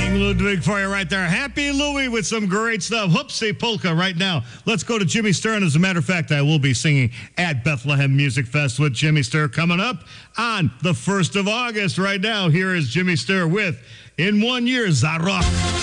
King Ludwig for you right there. Happy Louie with some great stuff. Hoopsie polka right now. Let's go to Jimmy Sturr. And as a matter of fact, I will be singing at Bethlehem Music Fest with Jimmy Sturr coming up on the 1st of August. Right now, here is Jimmy Sturr with In 1 Year, Zarok.